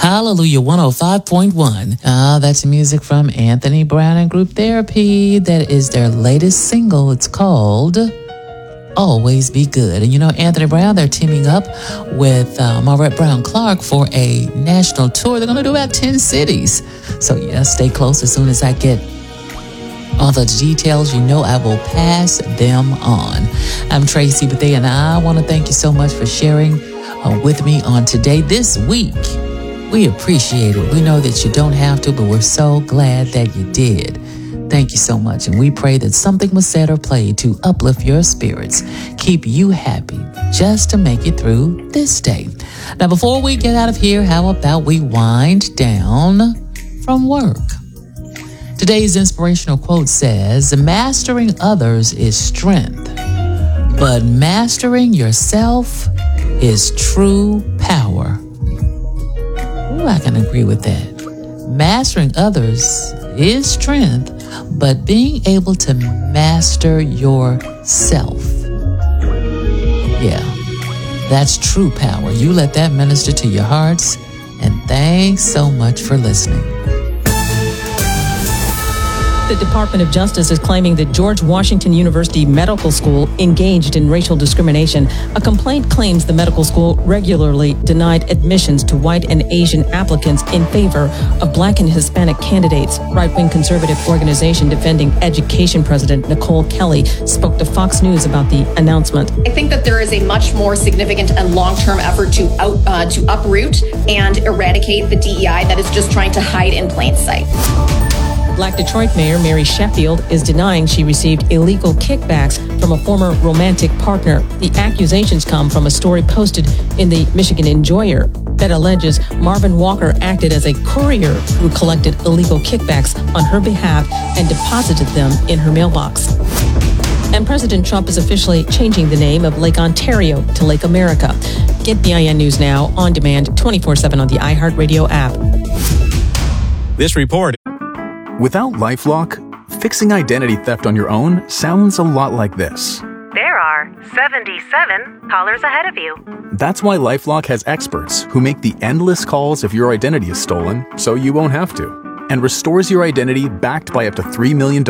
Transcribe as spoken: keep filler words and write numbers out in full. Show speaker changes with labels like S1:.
S1: Hallelujah one oh five point one. Ah, that's music from Anthony Brown and Group Therapy. That is their latest single. It's called Always Be Good. And you know, Anthony Brown, they're teaming up with uh, Maurette Brown Clark for a national tour. They're going to do about ten cities. So yeah, stay close. As soon as I get all the details, you know I will pass them on. I'm Tracy Bethea, and I want to thank you so much for sharing uh, with me on today, this week. We appreciate it. We know that you don't have to, but we're so glad that you did. Thank you so much. And we pray that something was said or played to uplift your spirits, keep you happy, just to make it through this day. Now, before we get out of here, how about we wind down from work? Today's inspirational quote says, mastering others is strength, but mastering yourself is true power. Ooh, I can agree with that. Mastering others is strength, but being able to master yourself, yeah, that's true power. You let that minister to your hearts, and thanks so much for listening.
S2: The Department of Justice is claiming that George Washington University Medical School engaged in racial discrimination. A complaint claims the medical school regularly denied admissions to white and Asian applicants in favor of black and Hispanic candidates. Right-wing conservative organization Defending Education President Nicole Kelly spoke to Fox News about the announcement.
S3: I think that there is a much more significant and long-term effort to out, uh, to uproot and eradicate the D E I that is just trying to hide in plain sight.
S2: Black Detroit Mayor Mary Sheffield is denying she received illegal kickbacks from a former romantic partner. The accusations come from a story posted in the Michigan Enjoyer that alleges Marvin Walker acted as a courier who collected illegal kickbacks on her behalf and deposited them in her mailbox. And President Trump is officially changing the name of Lake Ontario to Lake America. Get B I N News Now on demand twenty-four seven on the iHeartRadio app.
S4: This report. Without LifeLock, fixing identity theft on your own sounds a lot like this.
S5: There are seventy-seven callers ahead of you.
S4: That's why LifeLock has experts who make the endless calls if your identity is stolen so you won't have to, and restores your identity backed by up to three million dollars